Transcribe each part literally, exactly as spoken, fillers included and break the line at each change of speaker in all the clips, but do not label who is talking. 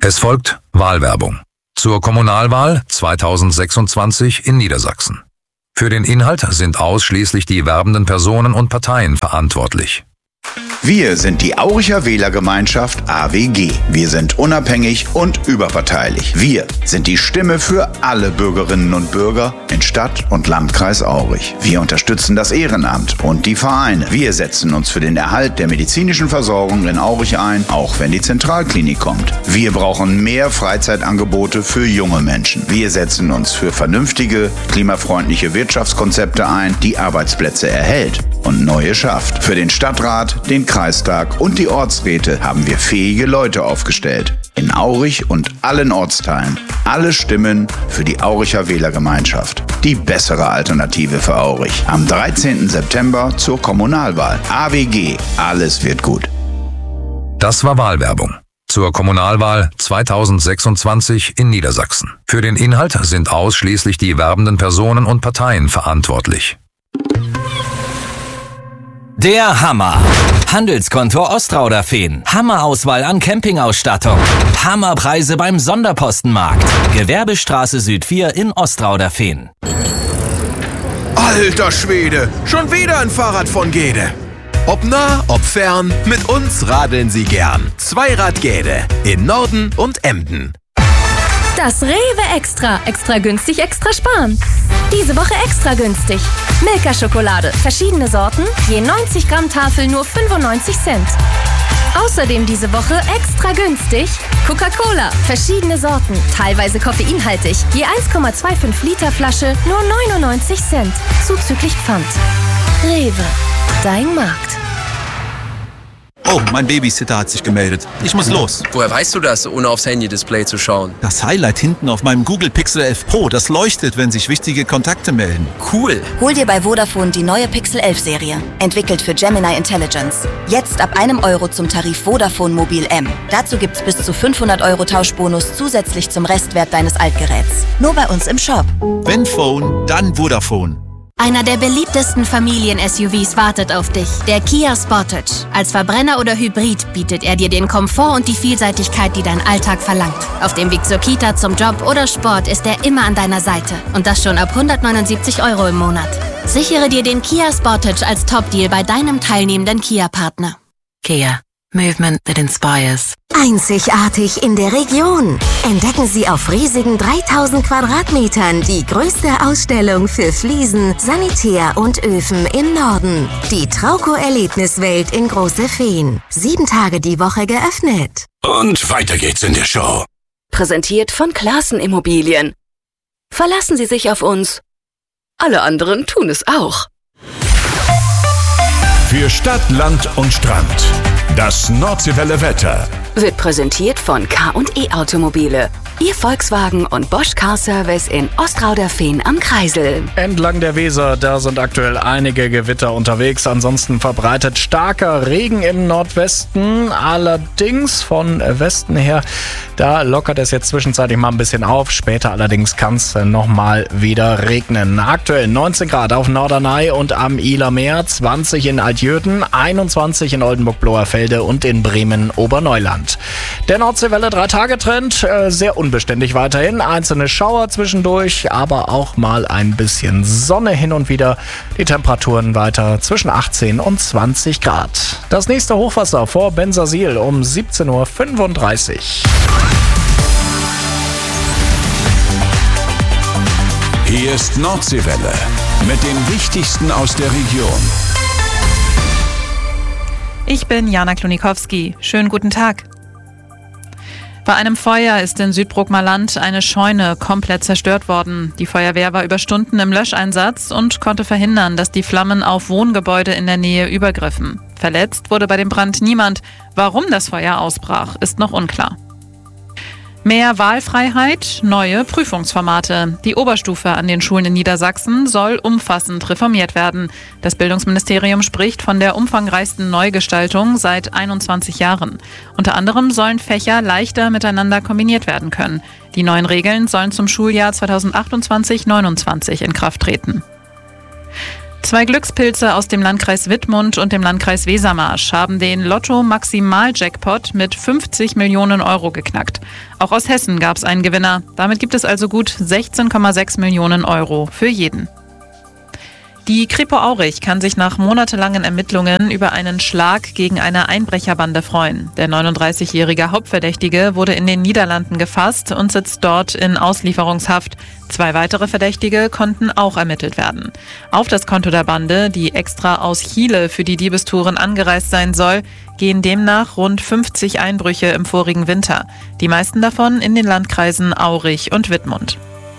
Es folgt Wahlwerbung zur Kommunalwahl zweitausendsechsundzwanzig in Niedersachsen. Für den Inhalt sind ausschließlich die werbenden Personen und Parteien verantwortlich.
Wir sind die Auricher Wählergemeinschaft A W G. Wir sind unabhängig und überparteilich. Wir sind die Stimme für alle Bürgerinnen und Bürger in Stadt und Landkreis Aurich. Wir unterstützen das Ehrenamt und die Vereine. Wir setzen uns für den Erhalt der medizinischen Versorgung in Aurich ein, auch wenn die Zentralklinik kommt. Wir brauchen mehr Freizeitangebote für junge Menschen. Wir setzen uns für vernünftige, klimafreundliche Wirtschaftskonzepte ein, die Arbeitsplätze erhält und neue schafft. Für den Stadtrat, den Kreistag und die Ortsräte haben wir fähige Leute aufgestellt. In Aurich und allen Ortsteilen. Alle Stimmen für die Auricher Wählergemeinschaft. Die bessere Alternative für Aurich. Am dreizehnten September zur Kommunalwahl. A W G. Alles wird gut.
Das war Wahlwerbung zur Kommunalwahl zweitausendsechsundzwanzig in Niedersachsen. Für den Inhalt sind ausschließlich die werbenden Personen und Parteien verantwortlich.
Der Hammer. Handelskonto Ostrauderfehn. Hammerauswahl an Campingausstattung. Hammerpreise beim Sonderpostenmarkt. Gewerbestraße Süd vier in Ostrauderfehn.
Alter Schwede, schon wieder ein Fahrrad von Gede. Ob nah, ob fern, mit uns radeln Sie gern. Zweirad Gede in Norden und Emden.
Das Rewe Extra. Extra günstig, extra sparen. Diese Woche extra günstig. Milka-Schokolade, verschiedene Sorten, je neunzig Gramm Tafel nur fünfundneunzig Cent. Außerdem diese Woche extra günstig Coca-Cola, verschiedene Sorten, teilweise koffeinhaltig, je eins Komma fünfundzwanzig Liter Flasche nur neunundneunzig Cent, zuzüglich Pfand. Rewe, dein Markt.
Oh, mein Babysitter hat sich gemeldet. Ich muss los.
Woher weißt du das, ohne aufs Handy-Display zu schauen?
Das Highlight hinten auf meinem Google Pixel elf Pro, das leuchtet, wenn sich wichtige Kontakte melden.
Cool.
Hol dir bei Vodafone die neue Pixel elf Serie. Entwickelt für Gemini Intelligence. Jetzt ab einem Euro zum Tarif Vodafone Mobil M. Dazu gibt's bis zu fünfhundert Euro Tauschbonus zusätzlich zum Restwert deines Altgeräts. Nur bei uns im Shop.
Wenn Phone, dann Vodafone.
Einer der beliebtesten Familien-S U Vs wartet auf dich, der Kia Sportage. Als Verbrenner oder Hybrid bietet er dir den Komfort und die Vielseitigkeit, die dein Alltag verlangt. Auf dem Weg zur Kita, zum Job oder Sport ist er immer an deiner Seite. Und das schon ab hundertneunundsiebzig Euro im Monat. Sichere dir den Kia Sportage als Top-Deal bei deinem teilnehmenden Kia-Partner.
Kia. Movement that inspires.
Einzigartig in der Region. Entdecken Sie auf riesigen dreitausend Quadratmetern die größte Ausstellung für Fliesen, Sanitär und Öfen im Norden. Die Trauco-Erlebniswelt in Große Fehn. Sieben Tage die Woche geöffnet.
Und weiter geht's in der Show.
Präsentiert von Classen Immobilien. Verlassen Sie sich auf uns. Alle anderen tun es auch.
Für Stadt, Land und Strand. Das Nordseewelle Wetter
wird präsentiert von K und E Automobile. Ihr Volkswagen und Bosch Car Service in Ostrauderfehn am Kreisel.
Entlang der Weser, da sind aktuell einige Gewitter unterwegs. Ansonsten verbreitet starker Regen im Nordwesten. Allerdings von Westen her, da lockert es jetzt zwischenzeitlich mal ein bisschen auf. Später allerdings kann es nochmal wieder regnen. Aktuell neunzehn Grad auf Norderney und am Ihler Meer, zwanzig in Altjöten, einundzwanzig in Oldenburg-Bloerfelde und in Bremen-Oberneuland. Der Nordseewelle drei-Tage-Trend, äh, sehr unbeständig weiterhin. Einzelne Schauer zwischendurch, aber auch mal ein bisschen Sonne hin und wieder. Die Temperaturen weiter zwischen achtzehn und zwanzig Grad. Das nächste Hochwasser vor Bensersiel um siebzehn Uhr fünfunddreißig.
Hier ist Nordseewelle mit dem Wichtigsten aus der Region.
Ich bin Jana Klonikowski. Schönen guten Tag. Bei einem Feuer ist in Südbruckmer Land eine Scheune komplett zerstört worden. Die Feuerwehr war über Stunden im Löscheinsatz und konnte verhindern, dass die Flammen auf Wohngebäude in der Nähe übergriffen. Verletzt wurde bei dem Brand niemand. Warum das Feuer ausbrach, ist noch unklar. Mehr Wahlfreiheit, neue Prüfungsformate. Die Oberstufe an den Schulen in Niedersachsen soll umfassend reformiert werden. Das Bildungsministerium spricht von der umfangreichsten Neugestaltung seit einundzwanzig Jahren. Unter anderem sollen Fächer leichter miteinander kombiniert werden können. Die neuen Regeln sollen zum Schuljahr zweitausendachtundzwanzig neunundzwanzig in Kraft treten. Zwei Glückspilze aus dem Landkreis Wittmund und dem Landkreis Wesermarsch haben den Lotto-Maximal-Jackpot mit fünfzig Millionen Euro geknackt. Auch aus Hessen gab es einen Gewinner. Damit gibt es also gut sechzehn Komma sechs Millionen Euro für jeden. Die Kripo Aurich kann sich nach monatelangen Ermittlungen über einen Schlag gegen eine Einbrecherbande freuen. Der neununddreißigjährige Hauptverdächtige wurde in den Niederlanden gefasst und sitzt dort in Auslieferungshaft. Zwei weitere Verdächtige konnten auch ermittelt werden. Auf das Konto der Bande, die extra aus Chile für die Diebestouren angereist sein soll, gehen demnach rund fünfzig Einbrüche im vorigen Winter. Die meisten davon in den Landkreisen Aurich und Wittmund.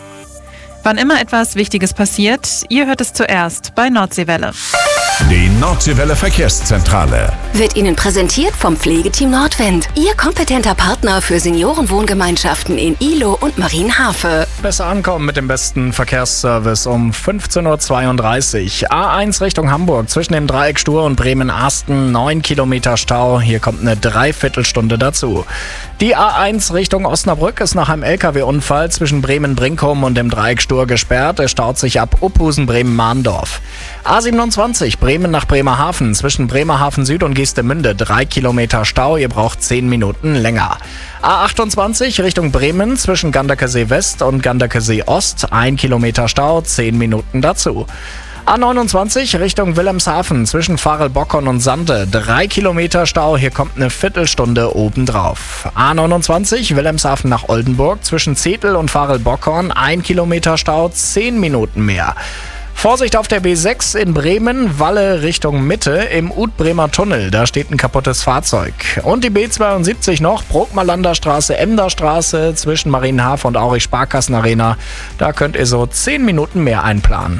Wann immer etwas Wichtiges passiert, ihr hört es zuerst bei Nordseewelle.
Die Nordseewelle Verkehrszentrale
wird Ihnen präsentiert vom Pflegeteam Nordwind. Ihr kompetenter Partner für Seniorenwohngemeinschaften in Ihlow und Marienhafe.
Besser ankommen mit dem besten Verkehrsservice um fünfzehn Uhr zweiunddreißig. A eins Richtung Hamburg zwischen dem Dreieck Stur und Bremen-Arsten. neun Kilometer Stau. Hier kommt eine Dreiviertelstunde dazu. Die A eins Richtung Osnabrück ist nach einem L K W-Unfall zwischen Bremen-Brinkum und dem Dreieck Stur gesperrt. Es staut sich ab Uphusen-Bremen-Mahndorf. A siebenundzwanzig Bremen nach Bremerhaven zwischen Bremerhaven Süd und Geestemünde. Drei Kilometer Stau, ihr braucht zehn Minuten länger. A achtundzwanzig Richtung Bremen zwischen Ganderkesee West und Ganderkesee Ost. Ein Kilometer Stau, zehn Minuten dazu. A neunundzwanzig Richtung Wilhelmshaven zwischen Farel-Bockern und Sande. Drei Kilometer Stau, hier kommt eine Viertelstunde obendrauf. A neunundzwanzig Wilhelmshaven nach Oldenburg zwischen Zetel und Farel-Bockern. Ein Kilometer Stau, zehn Minuten mehr. Vorsicht auf der B sechs in Bremen, Walle Richtung Mitte im Utbremer Tunnel. Da steht ein kaputtes Fahrzeug. Und die B zweiundsiebzig noch, Brokmalander Straße, Emder Straße zwischen Marienhafe und Aurich Sparkassenarena. Da könnt ihr so zehn Minuten mehr einplanen.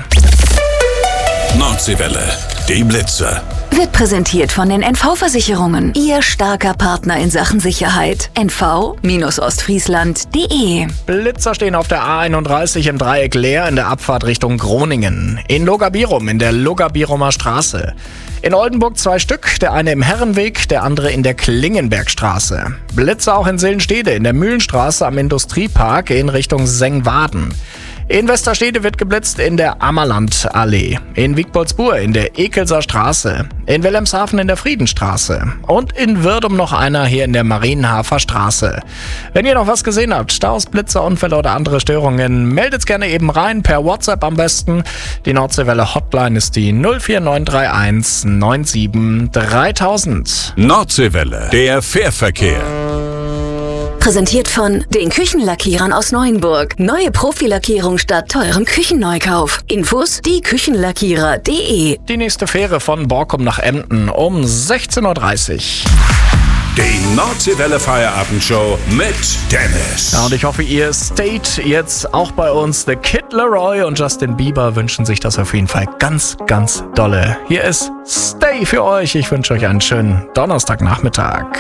Nordseewelle, die Blitze.
Wird präsentiert von den N V-Versicherungen. Ihr starker Partner in Sachen Sicherheit. N V Ostfriesland punkt de.
Blitzer stehen auf der A einunddreißig im Dreieck Leer in der Abfahrt Richtung Groningen. In Logabirum in der Logabirumer Straße. In Oldenburg zwei Stück, der eine im Herrenweg, der andere in der Klingenbergstraße. Blitzer auch in Sillenstede in der Mühlenstraße am Industriepark in Richtung Sengwaden. In Westerstede wird geblitzt in der Ammerlandallee, in Wiegboldsburg in der Ekelser Straße, in Wilhelmshaven in der Friedenstraße und in Würdum noch einer hier in der Marienhafer Straße. Wenn ihr noch was gesehen habt, Staus, Blitzer, Unfälle oder andere Störungen, meldet's gerne eben rein, per WhatsApp am besten. Die Nordseewelle Hotline ist die null vier neun drei eins neun sieben dreitausend.
Nordseewelle, der Fährverkehr.
Präsentiert von den Küchenlackierern aus Neuenburg. Neue Profilackierung statt teurem Küchenneukauf. Infos die Küchenlackierer punkt de.
Die nächste Fähre von Borkum nach Emden um sechzehn Uhr dreißig.
Die Nordseewelle Feierabendshow mit Dennis.
Ja, und ich hoffe, ihr stayt jetzt auch bei uns. The Kid Laroi und Justin Bieber wünschen sich das auf jeden Fall ganz, ganz dolle. Hier ist Stay für euch. Ich wünsche euch einen schönen Donnerstagnachmittag.